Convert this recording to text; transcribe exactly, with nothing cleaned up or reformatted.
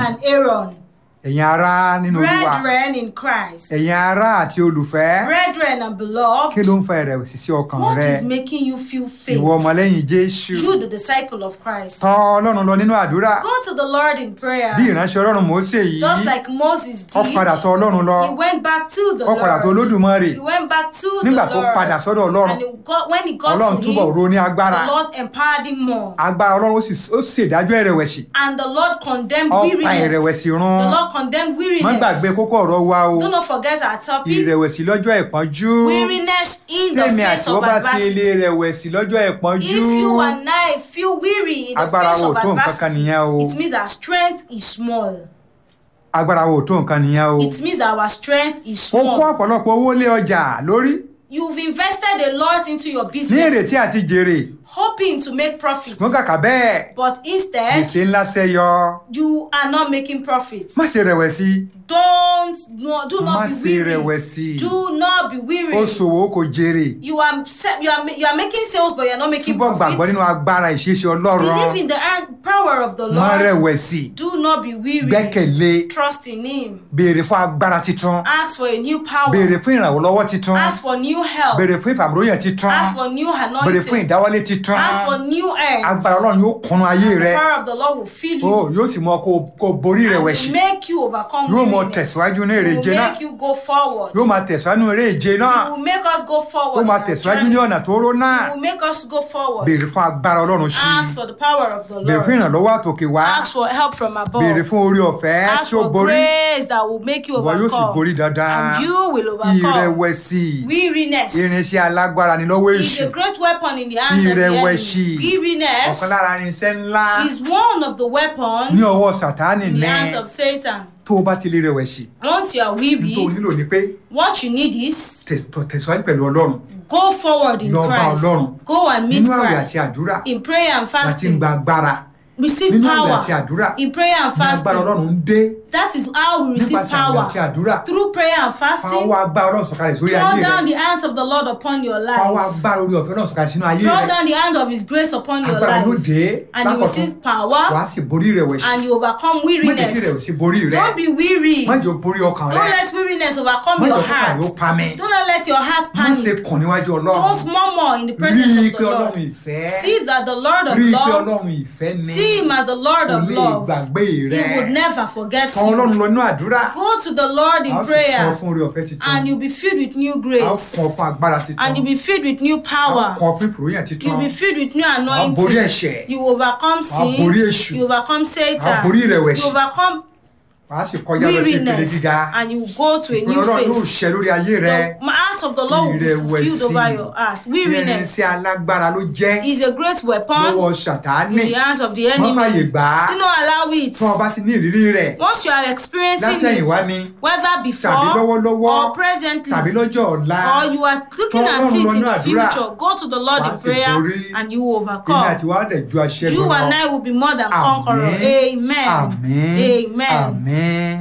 and Aaron. Ẹ̀yin ará nínú Olúwa. Brethren in Christ. Ẹ̀yin ará àti olùfẹ́. Brethren and beloved. Kí ló ń fa ìrẹ̀wẹ̀sì sí ọkàn rẹ? What is making you feel faint? Ìwọ ọmọlẹ́yìn Jésù. You, the disciple of Christ. Tọ̀ Ọlọ́run lọ nínú àdúrà. Go to the Lord in prayer. Bí ìránṣẹ́ Ọlọ́run Mósè yìí. Just like Moses did. Ó padà tọ̀ Ọlọ́run lọ. He went back to the Ó padà tọ̀ Lord. Olódùmarè. He went back to the Nígbà tó Lord. padà sọ́dọ̀ Ọlọ́run. And he got, when he got Ọlọ́run to túbọ̀ him, ro ní agbára. the Lord empowered him more. Agbára Ọlọ́run ó sì ó ṣèdájọ́ ìrẹ̀wẹ̀sì. And the Lord condemned Ó pa weariness. ìrẹ̀wẹ̀sì The run. Lord condemned Má weariness. gbàgbé kókó ọ̀rọ̀ wa o. Do not forget our topic. Ìrẹ̀wẹ̀sì lọ́jọ́ ìpọ́njú. Weariness in the Tèmi face àti of wọ́n bá ti adversity. lè rẹ̀wẹ̀sì lọ́jọ́ ìpọ́njú. If you and I feel weary in the Agbára face wo of tó nǹkan kan adversity, nìyẹn o. it means our strength is small. Agbára wo tó nǹkan nìyẹn o. It means our strength is Ó kó small. ọ̀pọ̀lọpọ̀ owó lé ọjà lórí. You've invested a lot into your Ní business, ìrètí àti jèrè. hoping to make profits, Ṣùgbọ́n kàkà bẹ́ẹ̀. but instead, Gbèsè ńlá ṣẹ́yọ. you are not making profits. Má ṣe rẹ̀wẹ̀sì. Don't, no, do Má not be ṣe weary. rẹ̀wẹ̀sì. Do not be weary. Ó ṣòwò kò jèrè. You are se- you are ma- you are making sales, but you are not making Túbọ̀ gbàgbọ́ nínú profits. agbára ìṣeéṣe Ọlọ́run. Believe in the an- power of the Má Lord. rẹ̀wẹ̀sì. Do not be weary. Gbẹ́kẹ̀lé. Trust in Him. Béèrè fún agbára titun. Ask for a new power. Béèrè fún ìrànlọ́wọ́ titun. Ask for new help. Béèrè fún ìfàmìlóyàn titun. Ask for new Béèrè fún anointing. ìdáwọ́lé titun. Ask for new earth. Agbára Ọlọ́run yóò kúnnú ayé The rẹ. power of the Lord will fill you. Ó yóò sì mọ kó kó borí And ìrẹ̀wẹ̀sì. will make you overcome Yóò mọ weariness. tẹ̀síwájú ní It èrè will ìje náà. make you go forward. Yóò máa tẹ̀síwájú ní èrè ìje náà. It will make us go Ó forward. máa in our tẹ̀síwájú journey. ní ọ̀nà tó ró náà. It will make us go forward. Béèrè fún agbára Ọlọ́run sí i. Ask for the power of the Béèrè fún Lord. ìrànlọ́wọ́ àtòkè wá. Ask for help from above. Béèrè fún orí ọ̀fẹ́ Ask tí ó for borí. grace that will make you Ìwọ yóò sì borí overcome. dandan. And you will overcome. Ìrẹ̀wẹ̀sì. Weariness Irinṣẹ́ alágbára ni lọ́wọ́ is a èṣù. great weapon in the hands of the Ìrẹ̀wẹ̀sì. enemy. Weariness Ọ̀kan lára irinṣẹ́ ńlá is one of the ní weapons ọwọ́ Sàtánì in the ní. hands of Satan. Tó o bá ti lè rẹ̀wẹ̀sì. Once you are Tó o weary, nílò ni pé what you need is tẹ̀s- tẹ̀síwájú pẹ̀lú Ọlọ́run. go forward in Lọ bá Christ. Ọlọ́run. Go and meet Nínú àwẹ̀ Christ àti àdúrà in prayer and láti ń fasting. gba agbára. Receive Nínú àwẹ̀ àti power àdúrà in prayer and ní agbára fasting. Ọlọ́run ń dé. That is how we receive Nípasẹ̀ àwẹ̀ àti power. àdúrà. Through prayer and Fáwọ́ fasting, agbára Ọlọ́run sọ̀kalẹ̀ sórí draw ayé down rẹ. the hands of the Lord upon your Fáwọ́ life. agbára orí ọ̀fẹ́ Ọlọ́run sọ̀kalẹ̀ sínú ayé Draw rẹ. down the hand of His grace upon your Agbára yóò life. dé And you lákọ̀tún. receive Wàá power sì borí ìrẹ̀wẹ̀sì. and you overcome Má jẹ́ kí weariness. ìrẹ̀wẹ̀sì borí rẹ. Don't be weary. Má jẹ́ ó borí ọkàn Don't rẹ. let weariness overcome Má your jẹ́ kí ọkàn heart. rẹ ó pa mí. Do not let your heart Má ṣe panic. kàn níwájú Don't Ọlọ́run. murmur in the presence Rí i of pé the Ọlọ́run Lord. ìfẹ́. See that the Lord of Rí i pé love, Ọlọ́run ìfẹ́ ni. see Him as the Lord Kò of lè love. gbàgbé He rẹ. would never forget Tọ̀ Ọlọ́run you. lọ nínú àdúrà. Go to the Lord A in ó sì kọ́ prayer fún orí ọ̀fẹ́ titun. and you'll be filled with new A ó grace. kọ́ fún agbára titun. And you'll be filled with new A ó power. kọ́ fún ìfòròyìn titun. You'll be filled with new A ó borí anointing. ẹ̀ṣẹ̀. You will overcome borí sin. èṣù. You overcome A ó borí Satan. ìrẹ̀wẹ̀sì. You overcome Wàá sì kọjá lọ sí ìpele weariness gíga. and you go to a Ìpinnu new Ọlọ́run yóò phase. ṣẹ lórí ayé rẹ. The heart of the Lord will be fulfilled over Ìrẹ̀wẹ̀sì. your heart. Weariness Irinṣẹ́ alágbára ló jẹ́ is a great weapon lọ́wọ́ in Sàtánì. the hands of the Má fàyè enemy. gbà á. Do not allow it. Tí wọ́n bá ti ní ìrírí rẹ̀ Once you are experiencing látẹ̀yìnwá it, ni whether tàbí before lọ́wọ́lọ́wọ́ or presently, tàbí lọ́jọ́ ọ̀la. or you are looking Tọ̀ at Ọlọ́run it lọ in nínú the àdúrà. future, go to the Lord Wàá in sì prayer borí. and you will Èmi overcome. àti wàá dẹ̀ ju aṣẹ́gun You and lọ. I will be more than Àmín. conqueror. Amen. Àmín. Amen. Àmín.